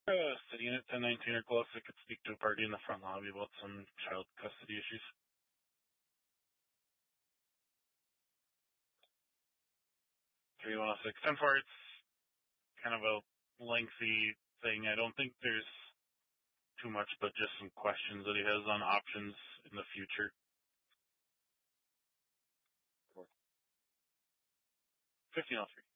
Sitting at 1019 or close, I could speak to a party in the front lobby about some child custody issues. 3106. 10-4, it's kind of a lengthy thing. I don't think there's too much, but just some questions that he has on options in the future. 1503.